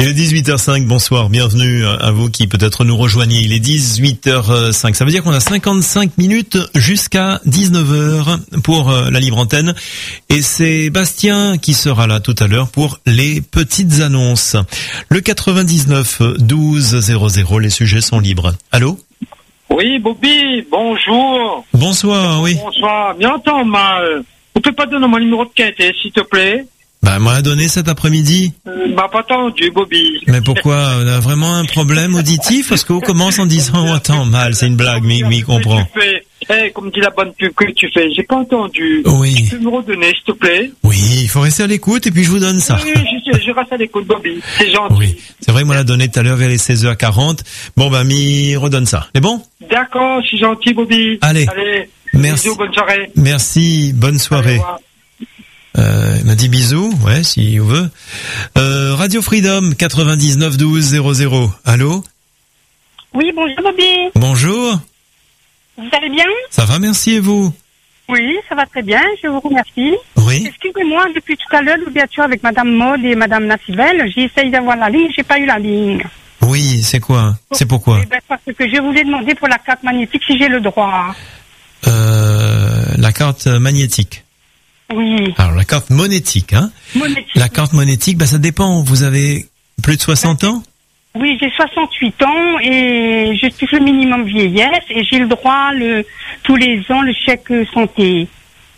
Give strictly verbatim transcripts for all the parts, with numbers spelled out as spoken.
Il est dix-huit heures cinq, bonsoir, bienvenue à vous qui peut-être nous rejoignez. Il est dix-huit heures cinq, ça veut dire qu'on a cinquante-cinq minutes jusqu'à dix-neuf heures pour la libre antenne. Et c'est Bastien qui sera là tout à l'heure pour les petites annonces. Le quatre-vingt-dix-neuf douze zéro zéro, les sujets sont libres. Allô ? Oui, Bobby, bonjour. Bonsoir, oui. Bonsoir, bien entends, ma... Vous pouvez pas donner mon numéro de quintet, s'il te plaît ? Bah, m'a donné cet après-midi. Euh, m'a pas entendu, Bobby. Mais pourquoi? On a vraiment un problème auditif? Parce qu'on commence en disant, oh, attends, mal, c'est une blague, mais oui, comprends. Eh, comme dit la bonne pub que tu fais, j'ai pas entendu. Oui. Tu peux me redonner, s'il te plaît? Oui, il faut rester à l'écoute et puis je vous donne ça. Oui, je, je reste à l'écoute, Bobby. C'est gentil. Oui. C'est vrai, moi, l'a donné tout à l'heure vers les seize heures quarante. Bon, bah, m'y redonne ça. C'est bon? D'accord, je suis gentil, Bobby. Allez. Allez. Merci. Bisous, bonne soirée. Merci, bonne soirée. Euh, il m'a dit bisous, ouais, si on veut. Euh, Radio Freedom, quatre-vingt-dix-neuf douze zéro zéro. Allô? Oui, bonjour Bobby. Bonjour. Vous allez bien? Ça va, merci, et vous? Oui, ça va très bien, je vous remercie. Oui. Excusez-moi, depuis tout à l'heure, l'ouverture avec Madame Maud et Madame Nassivelle, j'ai essayé d'avoir la ligne, j'ai pas eu la ligne. Oui, c'est quoi? C'est pourquoi? Eh ben, parce que je voulais demander pour la carte magnétique si j'ai le droit. Euh, la carte magnétique. Oui. Alors, la carte monétique, hein. Monétique. La carte monétique, bah, ça dépend. Vous avez plus de soixante ans? Oui, j'ai soixante-huit ans et je suis le minimum vieillesse et j'ai le droit le, tous les ans le chèque santé.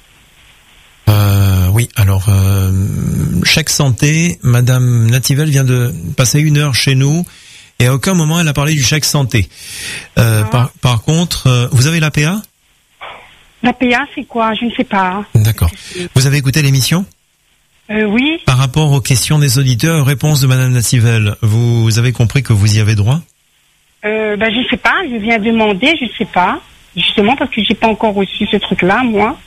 Euh, oui, alors, euh, chèque santé, Madame Nativelle vient de passer une heure chez nous et à aucun moment elle a parlé du chèque santé. Euh, Ah. par, par contre, euh, vous avez l'A P A? La P A, c'est quoi? Je ne sais pas. D'accord. Vous avez écouté l'émission? Euh, oui. Par rapport aux questions des auditeurs, réponse de Madame Nativelle, vous avez compris que vous y avez droit? Euh, ben, je ne sais pas, je viens demander, je ne sais pas. Justement parce que j'ai pas encore reçu ce truc-là, moi.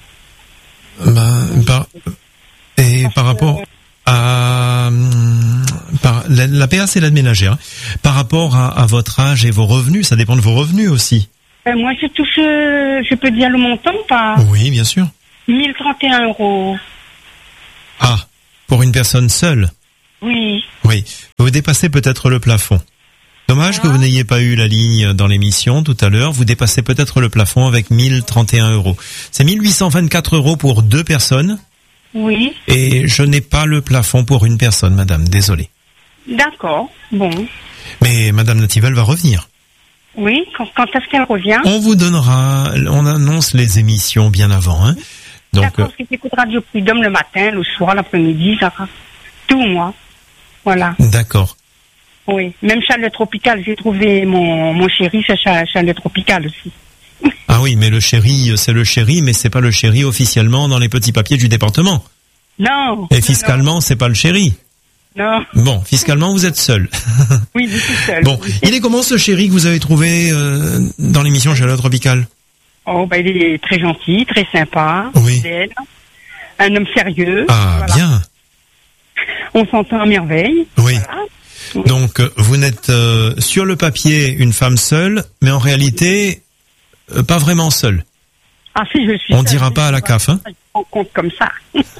Ben, par, et par rapport à par, la, la P A, c'est l'aide ménagère. Par rapport à, à votre âge et vos revenus, ça dépend de vos revenus aussi. Euh, moi, je touche, euh, je peux dire le montant ou pas? Oui, bien sûr. mille trente et un euros. Ah, pour une personne seule? Oui. Oui. Vous dépassez peut-être le plafond. Dommage Ah. que vous n'ayez pas eu la ligne dans l'émission tout à l'heure. Vous dépassez peut-être le plafond avec mille trente et un euros. C'est mille huit cent vingt-quatre euros pour deux personnes. Oui. Et je n'ai pas le plafond pour une personne, madame. Désolé. D'accord. Bon. Mais madame Nativelle va revenir. Oui. Quand, quand est-ce qu'elle revient? On vous donnera, on annonce les émissions bien avant, hein. Donc, D'accord, parce que j'écoute Radio Freedom le matin, le soir, l'après-midi, ça va. Tout, moi. Voilà. euh, d'accord. Oui. Même Chalet Tropical, j'ai trouvé mon, mon chéri, c'est Cha- Chalet Tropical aussi. Ah oui, mais le chéri, c'est le chéri, mais c'est pas le chéri officiellement dans les petits papiers du département. Non. Et fiscalement, c'est pas le chéri. Non. Bon, fiscalement, vous êtes seul. Oui, je suis seule. Bon, il est comment ce chéri que vous avez trouvé euh, dans l'émission Chalet Tropical? Oh, ben, il est très gentil, très sympa. Oui. Fidèle, un homme sérieux. Ah, Voilà. bien. On s'entend à merveille. Oui. Voilà. Donc, euh, vous n'êtes euh, sur le papier une femme seule, mais en réalité, euh, pas vraiment seule. Ah, si, je suis On seule. dira pas à la C A F, hein. Je me rends compte comme ça.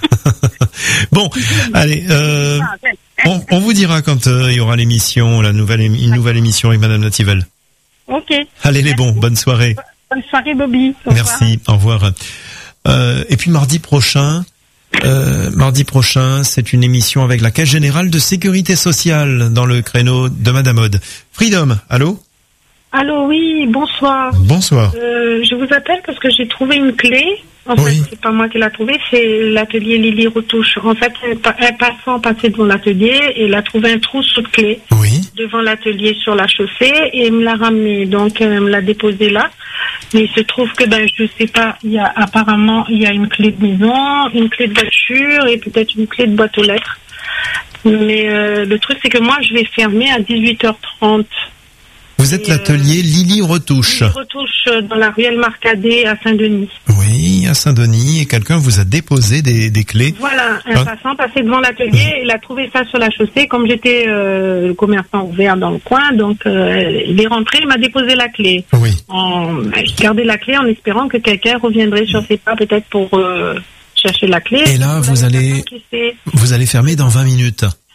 Bon, allez, euh, on, on vous dira quand euh, il y aura l'émission, la nouvelle, émi- une nouvelle émission avec Madame Nativelle. Ok. Allez les bons, bonne soirée. Bonne soirée, Bobby. Au revoir. Merci, au revoir. Euh, et puis mardi prochain, euh, mardi prochain, c'est une émission avec la Caisse Générale de Sécurité Sociale dans le créneau de Madame Aude. Freedom, allô? Allô, oui, bonsoir. Bonsoir. Euh, je vous appelle parce que j'ai trouvé une clé. En Oui. fait, c'est pas moi qui l'ai trouvée, c'est l'atelier Lily Retouche. En fait, un pa- un passant passait devant l'atelier et il a trouvé un trou sous clé Oui. devant l'atelier sur la chaussée et il me l'a ramené. Donc, euh, il me l'a déposé là. Mais il se trouve que, ben, je sais pas, il y a apparemment, il y a une clé de maison, une clé de voiture et peut-être une clé de boîte aux lettres. Mais euh, le truc, c'est que moi, je vais fermer à dix-huit heures trente. Vous êtes Et, euh, l'atelier Lily Retouche. Lily Retouche dans la ruelle Marcadet à Saint-Denis. Oui, à Saint-Denis, et quelqu'un vous a déposé des, des clés. Voilà, un Ah. passant passait devant l'atelier, il a trouvé ça sur la chaussée, comme j'étais euh, le commerçant ouvert dans le coin, donc euh, il est rentré, il m'a déposé la clé. Oui. En, j'ai gardé la clé en espérant que quelqu'un reviendrait sur ses pas peut-être pour euh, chercher la clé. Et là, vous allez- Qui sait. Vous allez fermer dans vingt minutes.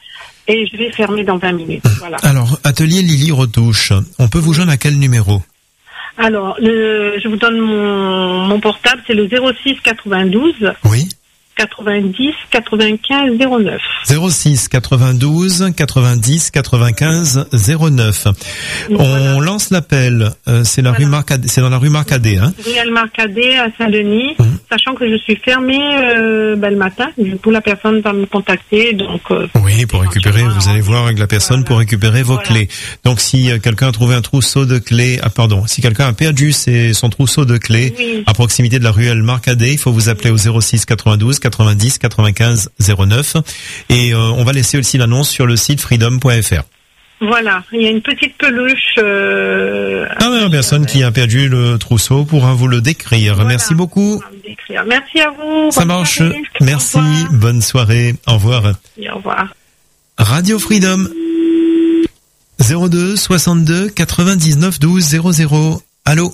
et je vais fermer dans vingt minutes. Voilà. Alors, Atelier Lily Retouche, on peut vous joindre à quel numéro? Alors, le, je vous donne mon, mon portable, c'est le zéro six quatre-vingt-douze. Oui. quatre-vingt-dix quatre-vingt-quinze zéro neuf. zéro six quatre-vingt-douze quatre-vingt-dix quatre-vingt-quinze zéro neuf. Voilà. On lance l'appel. Euh, c'est la Voilà. rue Marcadet, c'est dans la rue Marcadet, hein. Ruelle Marcadet à Saint-Denis, Mmh. sachant que je suis fermée euh, ben, le matin. Du coup, la personne va me contacter, donc. Euh, Oui, pour récupérer, vous allez voir avec la personne Voilà. pour récupérer vos Voilà. clés. Donc, si euh, quelqu'un a trouvé un trousseau de clés, ah pardon, si quelqu'un a perdu ses, son trousseau de clés Oui. à proximité de la ruelle Marcadet, il faut vous appeler au zéro six quatre-vingt-douze quatre-vingt-dix quatre-vingt-quinze zéro neuf et euh, on va laisser aussi l'annonce sur le site freedom point f r. Voilà, il y a une petite peluche. Euh, Ah ouais, la personne qui a perdu le trousseau pourra vous le décrire. Voilà. Merci beaucoup. Merci à vous. Ça Bonne marche. soirée. Merci. Au revoir. Bonne soirée. Au revoir. Et au revoir. Radio Freedom. zéro deux soixante-deux quatre-vingt-dix-neuf douze zéro zéro. Allô?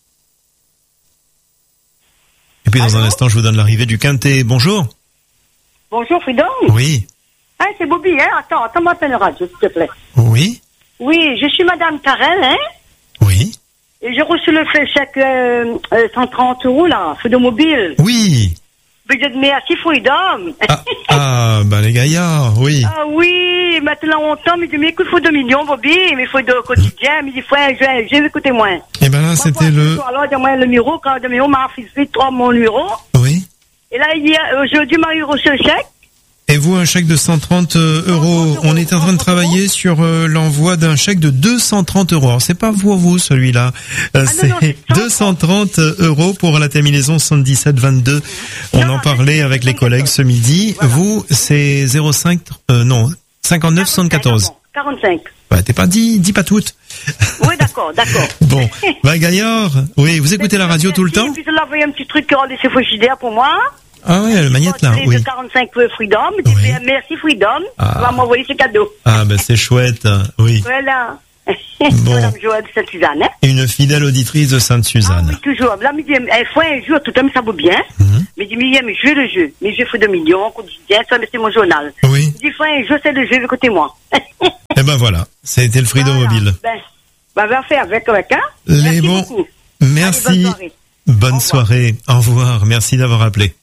Et puis dans Allô? un instant, je vous donne l'arrivée du Quintet. Bonjour. Bonjour, Freedom. Oui. Ah, c'est Bobby, hein. Attends, attends, m'appelle le radio, s'il te plaît. Oui. Oui, je suis Madame Tarel, hein. Oui. Et j'ai reçu le fait chèque euh, euh, cent trente euros, là, Freedom Mobile. Oui. Mais je dis merci, Freedom. Ah, ah bah les gaillards, oui. Ah oui, maintenant longtemps, mais je dis, mais écoute, il faut deux millions, Bobby, mais il faut deux quotidien, mais il dit, frère, je vais écouter moi. Et ben là, c'était le... Alors, dis-moi le numéro, quand le numéro m'a fait trois mon numéro. Oui. Et là, hier, aujourd'hui, m'a eu reçu le chèque. Et vous, un chèque de cent trente euros. On est en train de travailler sur euh, l'envoi d'un chèque de deux cent trente euros. Alors, c'est pas pour vous, celui-là. Euh, Ah, non, non, c'est c'est deux cent trente euros pour la terminaison soixante-dix-sept vingt-deux. On Non, en parlait avec les collègues ce midi. Voilà. Vous, c'est zéro cinq, euh, non, cinquante-neuf soixante-quatorze. quarante-cinq. Bah, t'es pas dit, dis pas toutes. Oui, d'accord, d'accord. Bon. Bah, Gaillard. Oui, vous écoutez la radio tout le temps? Puis, il a envoyé un petit truc qui rend laissé frigidaire pour moi. Ah ouais, le magnète là, Les oui. de quarante-cinq Freedom. Il dit, Oui. merci Freedom. Ah. Il va m'envoyer ce cadeau. Ah, bah, c'est chouette. Oui. Voilà. Bon. Madame Joël de Sainte-Suzanne, hein. Une fidèle auditrice de Ah Sainte-Suzanne. oui, toujours. Là, il dit, elle fait un jour, tout le temps, ça vaut bien. Mhm. Mais il dit, mais mais je veux le jeu. Mais je fais deux millions, quotidien, ça, mais c'est mon journal. Oui. Il dit, fait un jeu, c'est le jeu, écoutez-moi. Eh ben voilà, c'était le Freedom Voilà. Mobile. Ben, ben, va faire avec, avec, hein. Les Merci bons. beaucoup. Merci. Allez, bonne soirée. Bonne Au revoir. soirée. Au revoir. Merci d'avoir appelé.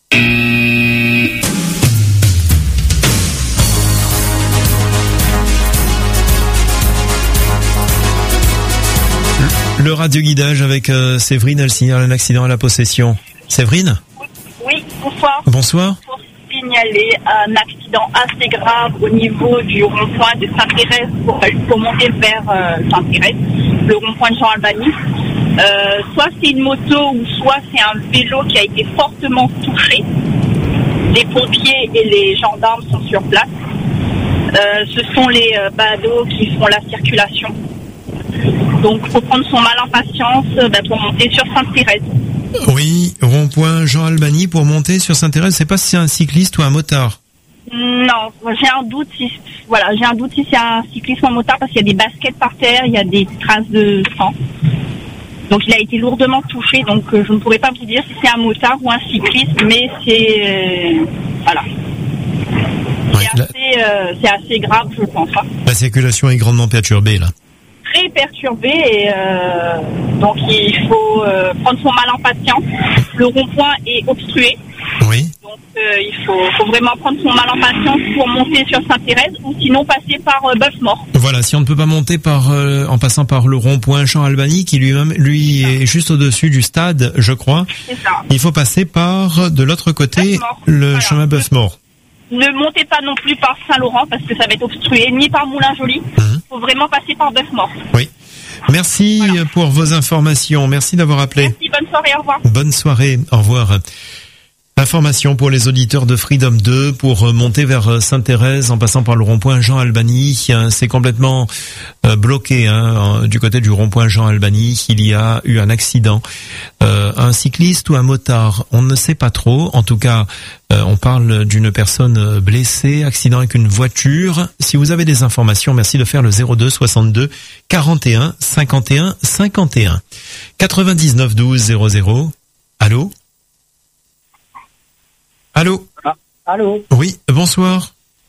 Le radio-guidage avec euh, Séverine, elle signale un accident à la possession. Séverine, Oui, bonsoir. bonsoir. Pour signaler un accident assez grave au niveau du rond-point de Sainte-Thérèse pour, pour monter vers euh, Sainte-Thérèse, le rond-point de Jean Albany. Euh, soit c'est une moto ou soit c'est un vélo qui a été fortement touché. Les pompiers et les gendarmes sont sur place. Euh, ce sont les euh, badauds qui font la circulation. Donc il faut prendre son mal en patience euh, ben, pour monter sur Sainte-Thérèse. Oui, rond-point Jean Albany pour monter sur Sainte-Thérèse. C'est pas si c'est un cycliste ou un motard. Non, j'ai un doute si voilà, j'ai un doute si c'est un cycliste ou un motard parce qu'il y a des baskets par terre, il y a des traces de sang. Donc il a été lourdement touché, donc euh, je ne pourrais pas vous dire si c'est un motard ou un cycliste, mais c'est euh, voilà. Ouais, C'est la, assez, euh, c'est assez grave, je pense. Hein. la circulation est grandement perturbée là. Très perturbé et euh, donc il faut euh, prendre son mal en patience. Le rond-point est obstrué. Oui. Donc euh, il faut, faut vraiment prendre son mal en patience pour monter sur Sainte-Thérèse ou sinon passer par euh, Bœuf-Mort. Voilà, si on ne peut pas monter par euh, en passant par le rond-point Jean Albany, qui lui-même lui est juste au-dessus du stade, je crois, C'est ça. il faut passer par de l'autre côté Bœuf-Mort. le Voilà. chemin Bœuf-Mort. Ne montez pas non plus par Saint-Laurent parce que ça va être obstrué, ni par Moulin-Joli. Il Mhm. faut vraiment passer par Bœuf-Mort. Oui. Merci Voilà. pour vos informations. Merci d'avoir appelé. Merci, bonne soirée, au revoir. Bonne soirée. Au revoir. Information pour les auditeurs de Freedom deux pour monter vers Sainte-Thérèse en passant par le rond-point Jean Albany. C'est complètement euh, bloqué hein, du côté du rond-point Jean Albany. Il y a eu un accident. Euh, un cycliste ou un motard, on ne sait pas trop. En tout cas, euh, on parle d'une personne blessée, accident avec une voiture. Si vous avez des informations, merci de faire le zéro deux soixante-deux quarante et un cinquante et un cinquante et un quatre-vingt-dix-neuf douze zéro zéro. Allô? Allô? Ah, allô? Oui, bonsoir.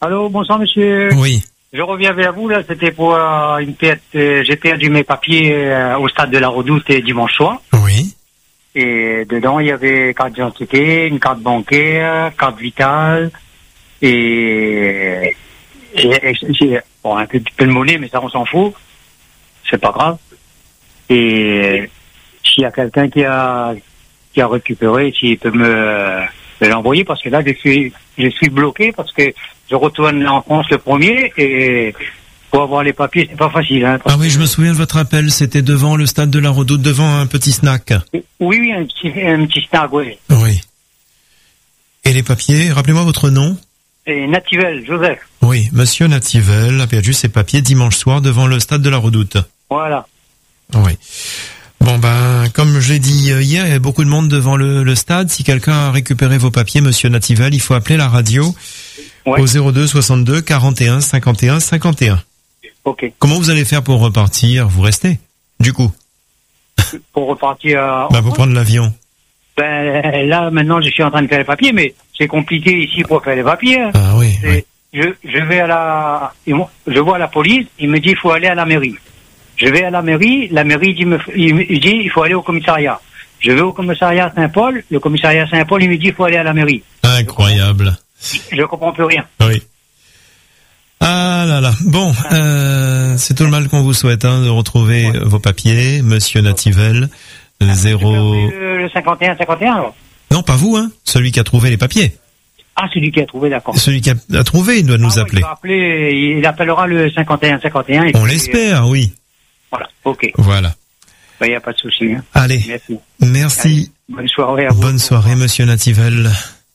Allô, bonsoir monsieur. Oui. Je reviens vers vous, là, c'était pour euh, une perte. Euh, j'ai perdu mes papiers euh, au stade de la Redoute dimanche soir. Oui. Et dedans, il y avait carte d'identité, une carte bancaire, carte vitale, et, et, et, et bon, un peu, peu de monnaie, mais ça, on s'en fout. C'est pas grave. Et s'il y a quelqu'un qui a, qui a récupéré, s'il peut me, me l'envoyer, parce que là, je suis, je suis bloqué, parce que je retourne en France le premier, et pour avoir les papiers, c'est pas facile. Hein, ah oui, je me souviens de votre appel, c'était devant le stade de la Redoute, devant un petit snack. Oui, oui, un petit, un petit snack, oui. Oui. Et les papiers, rappelez-moi votre nom. Et Nativel, Joseph. Oui, monsieur Nativel a perdu ses papiers dimanche soir devant le stade de la Redoute. Voilà. Oui. Bon ben, comme je l'ai dit hier, il y a beaucoup de monde devant le, le stade. Si quelqu'un a récupéré vos papiers, monsieur Nativel, il faut appeler la radio ouais. au zéro deux soixante-deux quarante et un cinquante et un cinquante et un. Ok. Comment vous allez faire pour repartir? Vous restez, du coup? Pour repartir... Euh, bah, pour prendre l'avion. Ben, là, maintenant, je suis en train de faire les papiers, mais c'est compliqué ici pour faire les papiers. Hein. Ah oui, oui. Je, je vais à la... Je vois la police, il me dit il faut aller à la mairie. Je vais à la mairie, la mairie dit, me, il me dit il faut aller au commissariat. Je vais au commissariat Saint-Paul, le commissariat Saint-Paul, il me dit il faut aller à la mairie. Incroyable. Je comprends plus rien. Oui. Ah là là. Bon, euh, c'est tout le mal qu'on vous souhaite hein, de retrouver ouais. vos papiers, monsieur Nativel. Ah, zéro... Le, le cinquante et un cinquante et un alors. Non, pas vous, hein. Celui qui a trouvé les papiers. Ah, celui qui a trouvé, d'accord. Celui qui a, a trouvé, il doit nous ah, appeler. Ouais, il, va appeler. Il appellera le cinquante et un cinquante et un. Et On puis, l'espère, euh, oui. Voilà, ok. Voilà. Il ben, n'y a pas de souci. Hein. Allez. Merci. Merci. Allez, bonne soirée à vous. Bonne soirée, monsieur Nativel.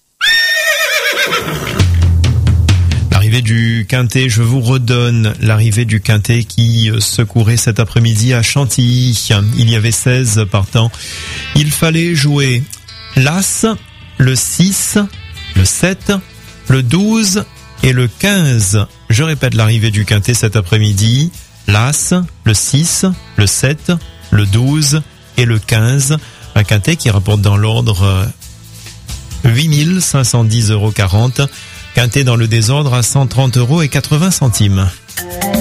L'arrivée du Quintet, je vous redonne l'arrivée du Quintet qui secourait cet après-midi à Chantilly. Il y avait seize partants. Il fallait jouer l'As, le six, le sept, le douze et le quinze. Je répète l'arrivée du Quintet cet après-midi. L'As, le six, le sept, le douze et le quinze. Un Quintet qui rapporte dans l'ordre huit mille cinq cent dix euros quarante. Quintet dans le désordre à cent trente euros et quatre-vingts centimes.